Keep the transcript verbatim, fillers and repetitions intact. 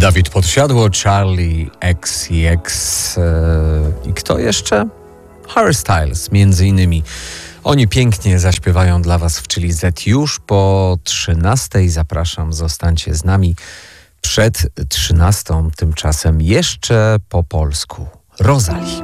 Dawid Podsiadło, Charlie X X yy, i kto jeszcze? Harry Styles między innymi. Oni pięknie zaśpiewają dla Was w Chili Z już po trzynastej. Zapraszam, zostańcie z nami przed trzynastą, tymczasem jeszcze po polsku. Rosalie.